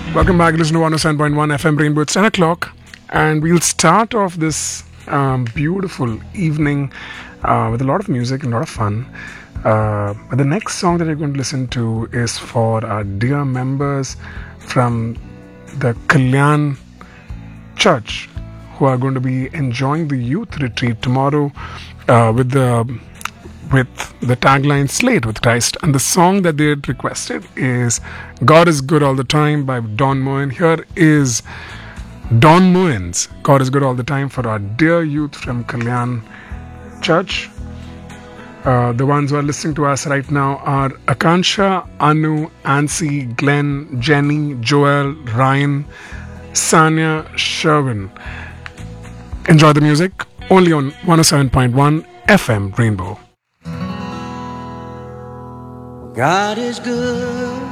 Welcome back. Listen to 107.1 FM Rainbow. It's 10 o'clock, and we'll start off this beautiful evening with a lot of music and a lot of fun. But the next song that you're going to listen to is for our dear members from the Kalyan Church who are going to be enjoying the youth retreat tomorrow with the tagline Slate with Christ. And the song that they had requested is God is Good All the Time by Don Moen. Here is Don Moen's God is Good All the Time for our dear youth from Kalyan Church. The ones who are listening to us right now are Akansha, Anu, Ansi, Glenn, Jenny, Joel, Ryan, Sanya, Sherwin. Enjoy the music only on 107.1 FM Rainbow. God is good